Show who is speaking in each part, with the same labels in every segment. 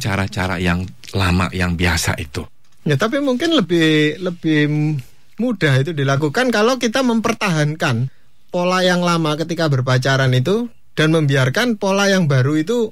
Speaker 1: cara-cara yang lama, yang biasa itu.
Speaker 2: Ya, tapi mungkin lebih mudah itu dilakukan kalau kita mempertahankan pola yang lama ketika berpacaran itu dan membiarkan pola yang baru itu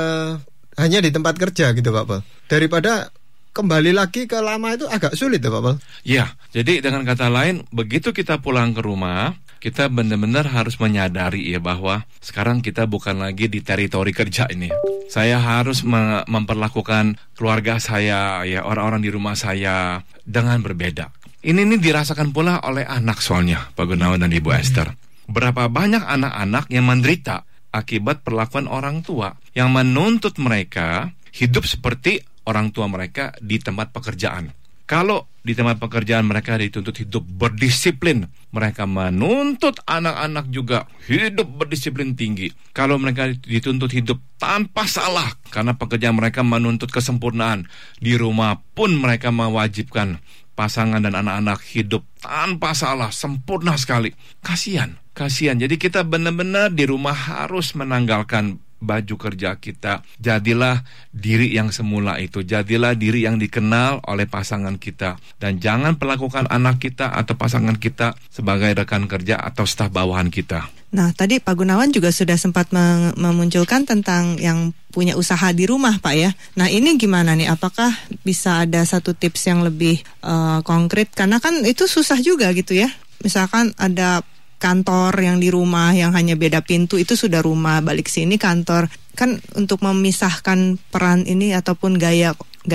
Speaker 2: hanya di tempat kerja gitu Pak Pol. Daripada kembali lagi ke lama itu agak sulit ya Pak Pol.
Speaker 1: Ya, jadi dengan kata lain, begitu kita pulang ke rumah, kita benar-benar harus menyadari ya bahwa sekarang kita bukan lagi di teritori kerja ini. Saya harus memperlakukan keluarga saya, ya orang-orang di rumah saya dengan berbeda. Ini dirasakan pula oleh anak soalnya, Pak Gunawan dan Ibu Esther. Berapa banyak anak-anak yang menderita akibat perlakuan orang tua yang menuntut mereka hidup seperti orang tua mereka di tempat pekerjaan. Kalau di tempat pekerjaan mereka dituntut hidup berdisiplin, mereka menuntut anak-anak juga hidup berdisiplin tinggi. Kalau mereka dituntut hidup tanpa salah, karena pekerjaan mereka menuntut kesempurnaan, di rumah pun mereka mewajibkan pasangan dan anak-anak hidup tanpa salah, sempurna sekali. Kasihan. Jadi kita benar-benar di rumah harus menanggalkan baju kerja kita. Jadilah diri yang semula itu. Jadilah diri yang dikenal oleh pasangan kita. Dan jangan perlakukan anak kita atau pasangan kita sebagai rekan kerja atau staf bawahan kita.
Speaker 3: Nah, tadi Pak Gunawan juga sudah sempat memunculkan tentang yang punya usaha di rumah, Pak ya. Nah, ini gimana nih? Apakah bisa ada satu tips yang lebih konkret? Karena kan itu susah juga gitu ya. Misalkan ada kantor yang di rumah yang hanya beda pintu, itu sudah rumah, balik sini kantor. Kan untuk memisahkan peran ini ataupun gaya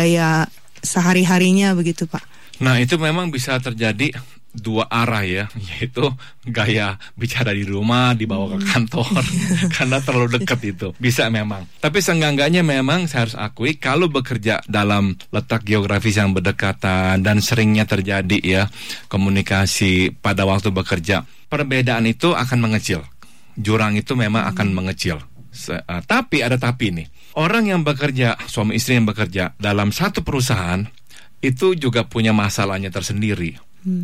Speaker 3: sehari-harinya begitu, Pak.
Speaker 1: Nah, itu memang bisa terjadi dua arah ya, yaitu gaya bicara di rumah dibawa ke kantor karena terlalu dekat itu. Bisa memang. Tapi seenggak-enggaknya memang saya harus akui kalau bekerja dalam letak geografis yang berdekatan dan seringnya terjadi ya komunikasi pada waktu bekerja, perbedaan itu akan mengecil. Jurang itu memang akan mengecil. Tapi ada tapi nih. Orang yang bekerja, suami istri yang bekerja dalam satu perusahaan itu juga punya masalahnya tersendiri.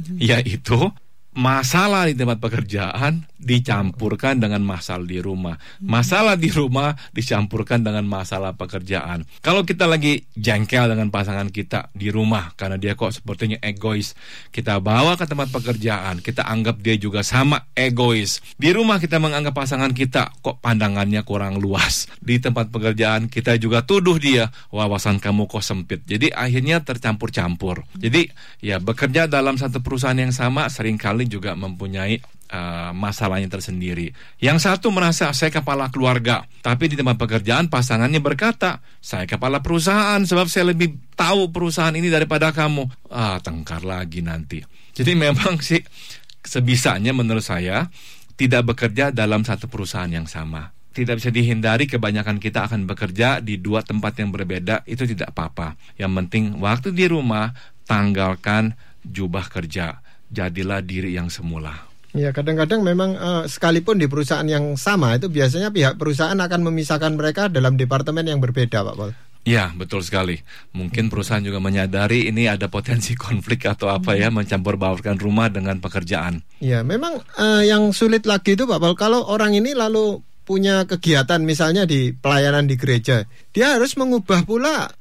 Speaker 1: Yaitu masalah di tempat pekerjaan dicampurkan dengan masalah di rumah. Masalah di rumah dicampurkan dengan masalah pekerjaan. Kalau kita lagi jengkel dengan pasangan kita di rumah karena dia kok sepertinya egois, kita bawa ke tempat pekerjaan, kita anggap dia juga sama egois. Di rumah kita menganggap pasangan kita kok pandangannya kurang luas. Di tempat pekerjaan kita juga tuduh dia, wawasan kamu kok sempit. Jadi akhirnya tercampur-campur. Jadi ya bekerja dalam satu perusahaan yang sama seringkali juga mempunyai masalahnya tersendiri. Yang satu merasa saya kepala keluarga, tapi di tempat pekerjaan pasangannya berkata saya kepala perusahaan sebab saya lebih tahu perusahaan ini daripada kamu. Tengkar lagi nanti. Jadi memang sih sebisanya menurut saya tidak bekerja dalam satu perusahaan yang sama. Tidak bisa dihindari kebanyakan kita akan bekerja di dua tempat yang berbeda, itu tidak apa-apa. Yang penting waktu di rumah tanggalkan jubah kerja. Jadilah diri yang semula.
Speaker 2: Ya, kadang-kadang memang sekalipun di perusahaan yang sama itu biasanya pihak perusahaan akan memisahkan mereka dalam departemen yang berbeda, Pak Paul.
Speaker 1: Ya, betul sekali. Mungkin perusahaan juga menyadari ini ada potensi konflik atau apa ya, mencampur baurkan rumah dengan pekerjaan.
Speaker 2: Ya, memang yang sulit lagi itu Pak Paul, kalau orang ini lalu punya kegiatan misalnya di pelayanan di gereja, dia harus mengubah pula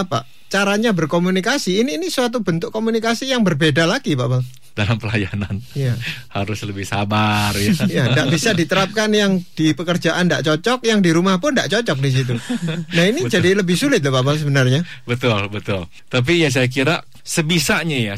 Speaker 2: caranya berkomunikasi. Ini suatu bentuk komunikasi yang berbeda lagi, Pak Paul.
Speaker 1: Dalam pelayanan harus lebih sabar ya.
Speaker 2: Ya, tidak bisa diterapkan yang di pekerjaan tidak cocok, yang di rumah pun tidak cocok di situ. Nah ini betul. Jadi lebih sulit loh Bapak sebenarnya.
Speaker 1: Betul. Tapi ya saya kira sebisanya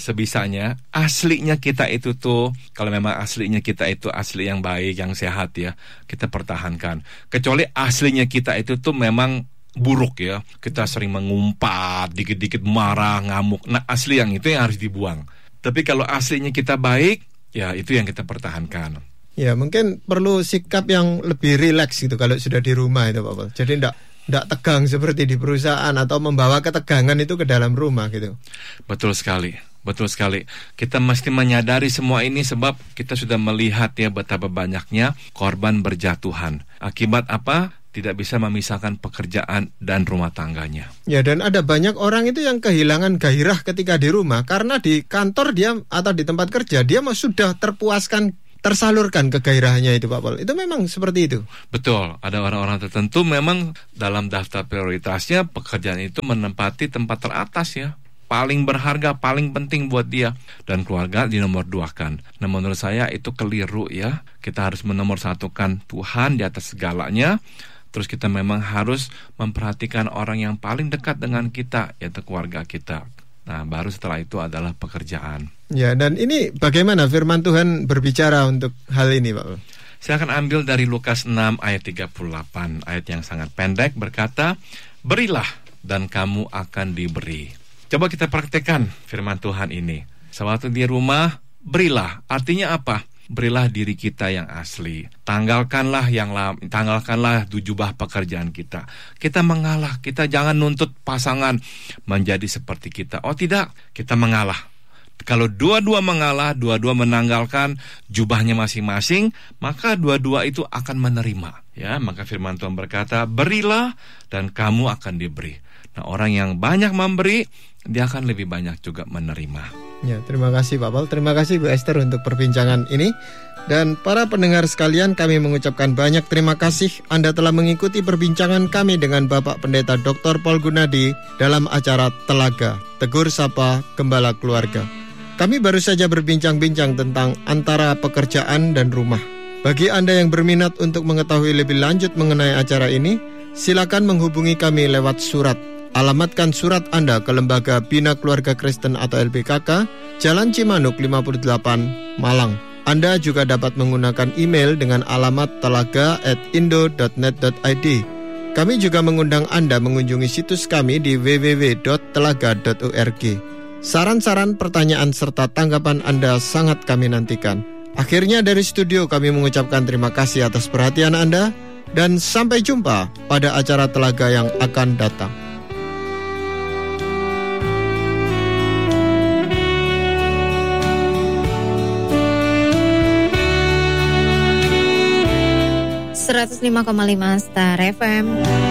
Speaker 1: aslinya kita itu tuh, kalau memang aslinya kita itu asli yang baik, yang sehat ya, kita pertahankan. Kecuali aslinya kita itu tuh memang buruk ya, kita sering mengumpat, dikit-dikit marah, ngamuk. Nah asli yang itu yang harus dibuang. Tapi kalau aslinya kita baik, ya itu yang kita pertahankan.
Speaker 2: Ya mungkin perlu sikap yang lebih rileks gitu kalau sudah di rumah itu Pak Paul. Jadi tidak tegang seperti di perusahaan atau membawa ketegangan itu ke dalam rumah gitu.
Speaker 1: Betul sekali. Kita mesti menyadari semua ini sebab kita sudah melihat ya betapa banyaknya korban berjatuhan. Akibat apa? Tidak bisa memisahkan pekerjaan dan rumah tangganya.
Speaker 2: Ya, dan ada banyak orang itu yang kehilangan gairah ketika di rumah karena di kantor dia atau di tempat kerja dia sudah terpuaskan tersalurkan kegairahannya itu Pak Paul. Itu memang seperti itu.
Speaker 1: Betul, ada orang-orang tertentu memang dalam daftar prioritasnya pekerjaan itu menempati tempat teratas ya. Paling berharga, paling penting buat dia. Dan keluarga dinomorduakan. Nah menurut saya itu keliru ya. Kita harus menomorsatukan Tuhan di atas segalanya. Terus kita memang harus memperhatikan orang yang paling dekat dengan kita, yaitu keluarga kita. Nah baru setelah itu adalah pekerjaan.
Speaker 2: Ya, dan ini bagaimana firman Tuhan berbicara untuk hal ini Pak?
Speaker 1: Saya akan ambil dari Lukas 6 ayat 38, ayat yang sangat pendek berkata, berilah dan kamu akan diberi. Coba kita praktekkan firman Tuhan ini. Sewaktu di rumah, berilah. Artinya apa? Berilah diri kita yang asli. Tanggalkanlah jubah pekerjaan kita. Kita mengalah, kita jangan nuntut pasangan menjadi seperti kita. Oh tidak, kita mengalah. Kalau dua-dua mengalah, dua-dua menanggalkan jubahnya masing-masing, maka dua-dua itu akan menerima. Ya, maka firman Tuhan berkata, berilah dan kamu akan diberi. Nah, orang yang banyak memberi, dia akan lebih banyak juga menerima.
Speaker 2: Ya, terima kasih Pak Paul. Terima kasih Bu Esther untuk perbincangan ini. Dan para pendengar sekalian, kami mengucapkan banyak terima kasih Anda telah mengikuti perbincangan kami dengan Bapak Pendeta Dr. Paul Gunadi dalam acara Telaga, Tegur Sapa Gembala Keluarga. Kami baru saja berbincang-bincang tentang antara pekerjaan dan rumah. Bagi Anda yang berminat untuk mengetahui lebih lanjut mengenai acara ini, silakan menghubungi kami lewat surat. Alamatkan surat Anda ke Lembaga Bina Keluarga Kristen atau LBKK, Jalan Cimanuk 58, Malang. Anda juga dapat menggunakan email dengan alamat telaga@indo.net.id. Kami juga mengundang Anda mengunjungi situs kami di www.telaga.org. Saran-saran, pertanyaan, serta tanggapan Anda sangat kami nantikan. Akhirnya dari studio kami mengucapkan terima kasih atas perhatian Anda, dan sampai jumpa pada acara Telaga yang akan datang.
Speaker 4: Star FM.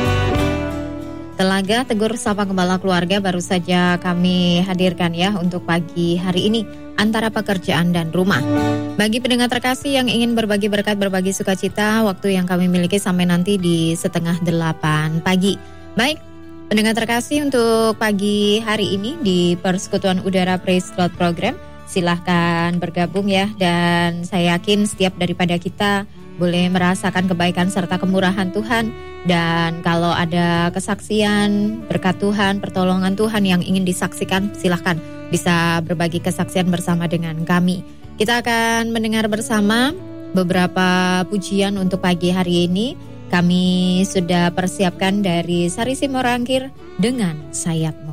Speaker 4: Telaga Tegur Sapa Gembala Keluarga baru saja kami hadirkan ya untuk pagi hari ini, antara pekerjaan dan rumah. Bagi pendengar terkasih yang ingin berbagi berkat, berbagi sukacita, waktu yang kami miliki sampai nanti di 7:30 pagi. Baik, pendengar terkasih, untuk pagi hari ini di Persekutuan Udara Praise God Program, silahkan bergabung ya. Dan saya yakin setiap daripada kita boleh merasakan kebaikan serta kemurahan Tuhan. Dan kalau ada kesaksian, berkat Tuhan, pertolongan Tuhan yang ingin disaksikan, silahkan bisa berbagi kesaksian bersama dengan kami. Kita akan mendengar bersama beberapa pujian untuk pagi hari ini. Kami sudah persiapkan dari Sari Simorangkir dengan Sayapmu.